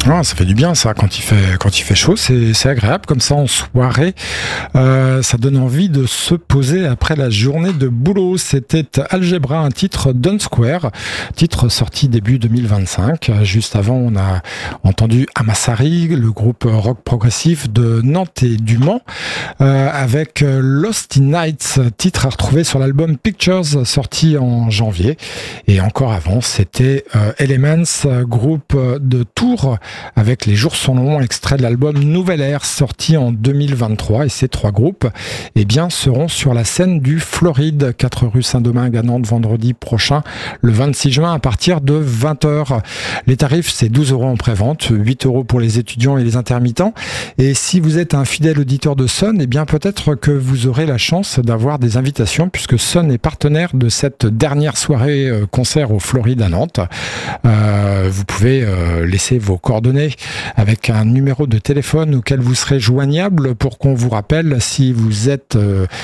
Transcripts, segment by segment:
Ah, ça fait du bien ça quand il fait chaud, c'est agréable comme ça en soirée. Ça donne envie de se poser après la journée de boulot. C'était Algebra, un titre Dun Square, titre sorti début 2025. Juste avant, on a entendu Amassari, le groupe rock progressif de Nantes et du Mans, avec Lost in Nights, titre à retrouver sur l'album Pictures sorti en janvier. Et encore avant, c'était Elements, groupe de Tours, avec Les Jours sont longs, extrait de l'album Nouvelle Ère sorti en 2023. Et ces trois groupes seront sur la scène du Floride, 4 rue Saint-Domingue à Nantes, vendredi prochain, le 26 juin à partir de 20h. Les tarifs, c'est 12 € en pré-vente, 8 € pour les étudiants et les intermittents. Et si vous êtes un fidèle auditeur de Sun, peut-être que vous aurez la chance d'avoir des invitations, puisque Sun est partenaire de cette dernière soirée concert au Floride à Nantes. Vous pouvez laisser vos coordonnées avec un numéro de téléphone auquel vous serez joignable pour qu'on vous rappelle si vous êtes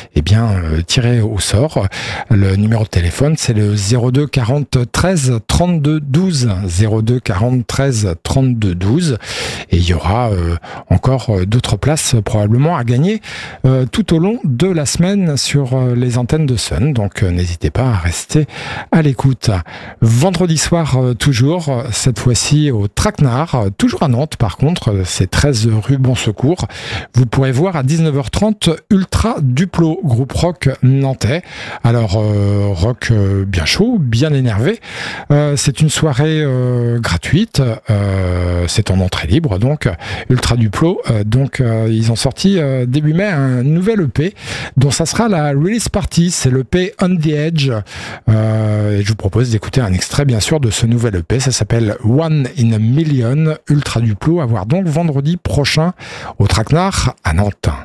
tiré au sort. Le numéro de téléphone, c'est le 02 40 13 32 12, 02 40 13 32 12, et il y aura encore d'autres places probablement à gagner tout au long de la semaine sur les antennes de Sun, donc n'hésitez pas à rester à l'écoute. Vendredi soir toujours, cette fois-ci au Traquenard, toujours à Nantes par contre, c'est 13 rue Bon Secours. Vous pourrez voir à 19h30 Ultra Duplo, groupe rock nantais. Alors rock bien chaud, bien énervé. C'est une soirée gratuite, c'est en entrée libre donc. Ultra Duplo, ils ont sorti début mai un nouvel EP dont ça sera la release party, c'est l'EP On The Edge, et je vous propose d'écouter un extrait bien sûr de ce nouvel EP, ça s'appelle One in a Million. Ultra Duplo à voir donc vendredi prochain au Traquenard à Nantes.